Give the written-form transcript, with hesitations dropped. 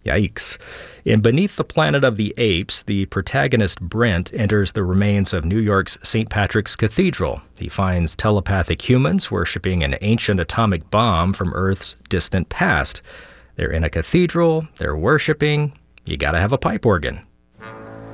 Yikes. In Beneath the Planet of the Apes, the protagonist Brent enters the remains of New York's St. Patrick's Cathedral. He finds telepathic humans worshipping an ancient atomic bomb from Earth's distant past. They're in a cathedral, they're worshiping. You gotta have a pipe organ.